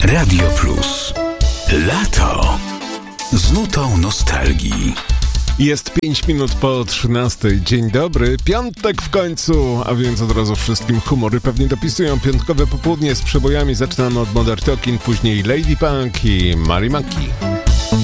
Radio Plus. Lato z nutą nostalgii. Jest 5 minut po 13. Dzień dobry, piątek w końcu, a więc od razu wszystkim humory pewnie dopisują. Piątkowe popołudnie z przebojami. Zaczynamy od Modern Talking, później Lady Punk i Mary Monkey.